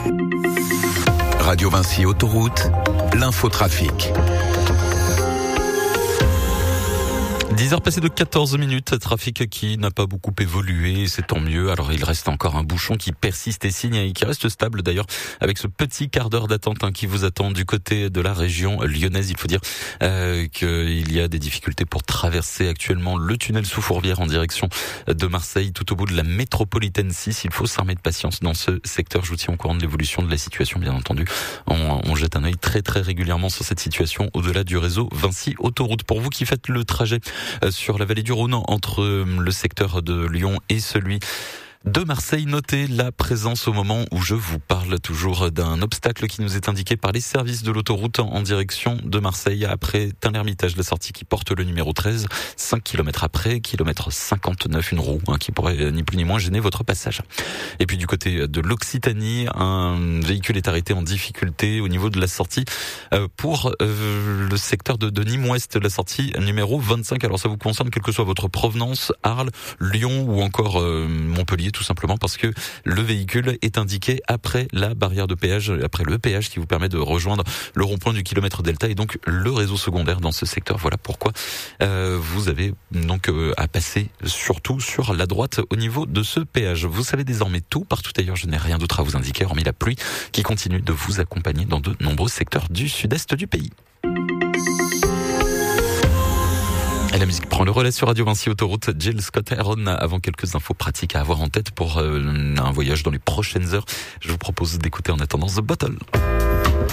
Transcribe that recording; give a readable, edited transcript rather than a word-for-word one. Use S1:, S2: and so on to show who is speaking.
S1: Radio Vinci Autoroute, l'infotrafic.
S2: 10h passées de 14 minutes, trafic qui n'a pas beaucoup évolué, c'est tant mieux. Alors il reste encore un bouchon qui persiste et signe et qui reste stable d'ailleurs avec ce petit quart d'heure d'attente qui vous attend du côté de la région lyonnaise. Il faut dire qu'il y a des difficultés pour traverser actuellement le tunnel sous Fourvière en direction de Marseille, tout au bout de la métropolitaine 6. Il faut s'armer de patience dans ce secteur. Je vous tiens au courant de l'évolution de la situation, bien entendu. On jette un œil très régulièrement sur cette situation au-delà du réseau Vinci Autoroute. Pour vous qui faites le trajet sur la vallée du Rhône entre le secteur de Lyon et celui de Marseille, notez la présence au moment où je vous parle toujours d'un obstacle qui nous est indiqué par les services de l'autoroute en direction de Marseille après Tain-l'Hermitage, la sortie qui porte le numéro 13, 5 km après, kilomètre 59, une roue qui pourrait ni plus ni moins gêner votre passage. Et puis du côté de l'Occitanie, un véhicule est arrêté en difficulté au niveau de la sortie pour le secteur de Nîmes-Ouest, la sortie numéro 25. Alors ça vous concerne quelle que soit votre provenance, Arles, Lyon ou encore Montpellier, tout simplement parce que le véhicule est indiqué après la barrière de péage, après le péage qui vous permet de rejoindre le rond-point du kilomètre delta et donc le réseau secondaire dans ce secteur. Voilà pourquoi vous avez donc à passer surtout sur la droite au niveau de ce péage. Vous savez désormais tout, partout ailleurs je n'ai rien d'autre à vous indiquer hormis la pluie qui continue de vous accompagner dans de nombreux secteurs du sud-est du pays. Et la musique prend le relais sur Radio Vinci Autoroute. Jill Scott-Heron, avant quelques infos pratiques à avoir en tête pour un voyage dans les prochaines heures. Je vous propose d'écouter en attendant The Bottle.